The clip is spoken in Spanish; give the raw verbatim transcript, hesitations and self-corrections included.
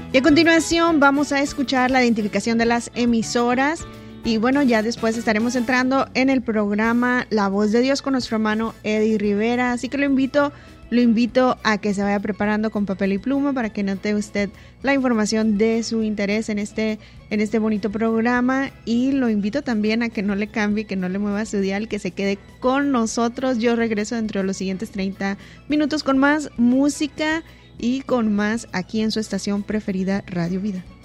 Y a continuación vamos a escuchar la identificación de las emisoras. Y bueno, ya después estaremos entrando en el programa La Voz de Dios con nuestro hermano Eddie Rivera. Así que lo invito, lo invito a que se vaya preparando con papel y pluma para que note usted la información de su interés en este, en este bonito programa. Y lo invito también a que no le cambie, que no le mueva su dial, que se quede con nosotros. Yo regreso dentro de los siguientes treinta minutos con más música y con más aquí en su estación preferida, Radio Vida.